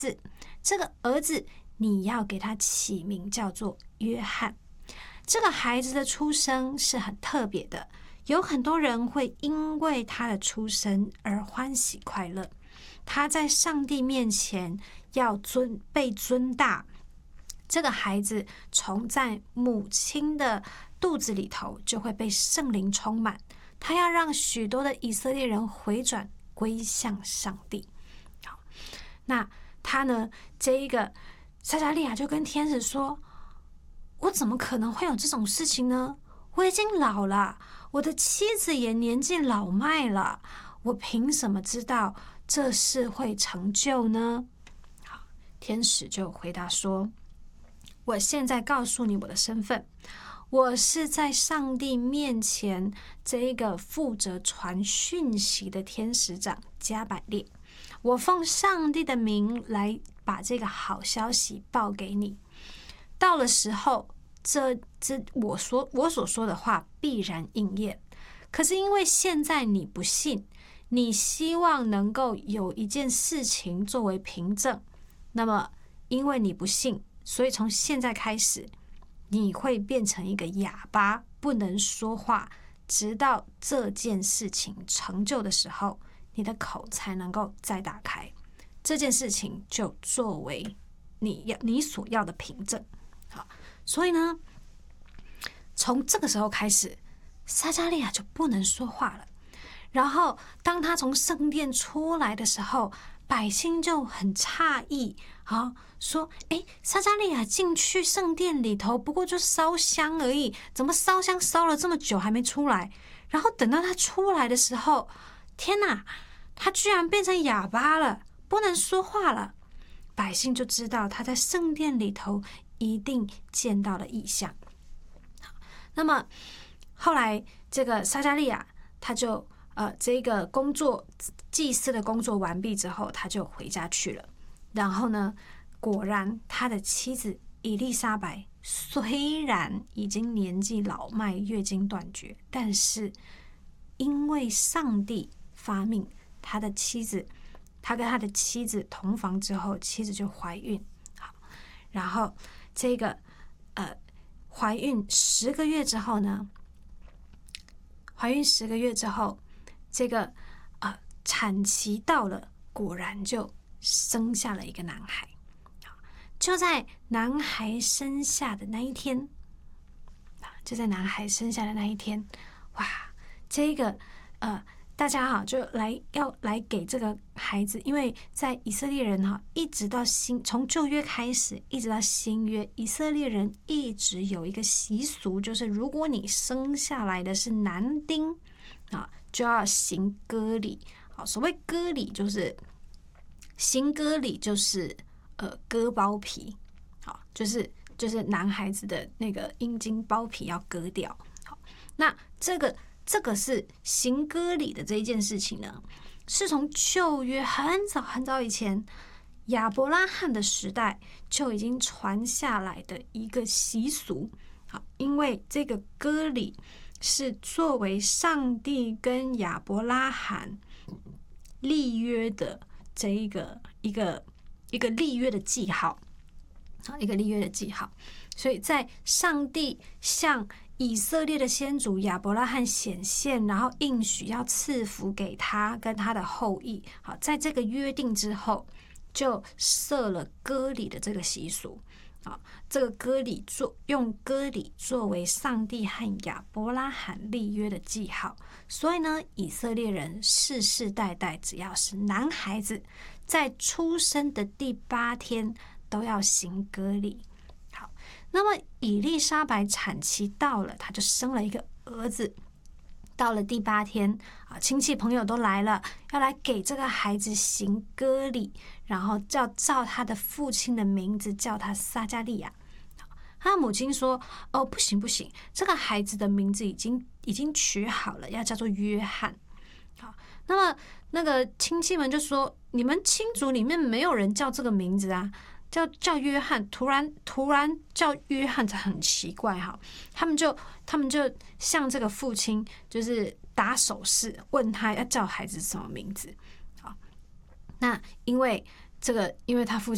这个儿子你要给他起名叫做约翰。这个孩子的出生是很特别的，有很多人会因为他的出生而欢喜快乐。他在上帝面前要被尊大。这个孩子从在母亲的肚子里头就会被圣灵充满，他要让许多的以色列人回转归向上帝。好，那他呢，这一个撒迦利亚就跟天使说，我怎么可能会有这种事情呢？我已经老了，我的妻子也年纪老迈了，我凭什么知道这事会成就呢？好，天使就回答说，我现在告诉你我的身份，我是在上帝面前这一个负责传讯息的天使长加百列，我奉上帝的名来把这个好消息报给你。到了时候，我所说的话必然应验。可是因为现在你不信，你希望能够有一件事情作为凭证，那么因为你不信，所以从现在开始你会变成一个哑巴，不能说话，直到这件事情成就的时候，你的口才能够再打开，这件事情就作为你所要的凭证。好，所以呢，从这个时候开始，撒迦利亚就不能说话了。然后当他从圣殿出来的时候，百姓就很诧异啊，说：“哎，撒迦利亚进去圣殿里头，不过就烧香而已，怎么烧香烧了这么久还没出来？”然后等到他出来的时候，天哪，他居然变成哑巴了，不能说话了。百姓就知道他在圣殿里头一定见到了异象。那么后来这个撒迦利亚他就这个工作祭祀的工作完毕之后，他就回家去了。然后呢，果然他的妻子以利沙白虽然已经年纪老迈，月经断绝，但是因为上帝发命，他跟他的妻子同房之后，妻子就怀孕。好，然后这个怀孕10个月之后呢，这个产期到了，果然就生下了一个男孩。就在男孩生下的那一天，哇，这个大家就要来给这个孩子，因为在以色列人一直到从旧约开始一直到新约，以色列人一直有一个习俗，就是如果你生下来的是男丁就要行割礼。所谓割礼就是行割礼，就是割包皮，就是男孩子的那个阴茎包皮要割掉。好，那这个是行割礼的这一件事情呢，是从旧约很早很早以前亚伯拉罕的时代就已经传下来的一个习俗。好，因为这个割礼是作为上帝跟亚伯拉罕立约的这一个立约的记号，所以在上帝向以色列的先祖亚伯拉罕显现，然后应许要赐福给他跟他的后裔。好，在这个约定之后，就设了割礼的这个习俗。这个用割礼作为上帝和亚伯拉罕立约的记号，所以呢，以色列人世世代代只要是男孩子，在出生的第8天都要行割礼。好，那么以利沙白产期到了，她就生了一个儿子。到了第8天亲戚朋友都来了，要来给这个孩子行割礼，然后照他的父亲的名字叫他撒迦利亚。他的母亲说：“哦，不行，这个孩子的名字已经取好了，要叫做约翰。”好，那么那个亲戚们就说：“你们亲族里面没有人叫这个名字啊，叫约翰，突然叫约翰，这很奇怪哈。”他们就向这个父亲就是打手势，问他要叫孩子什么名字。好，那因为他父亲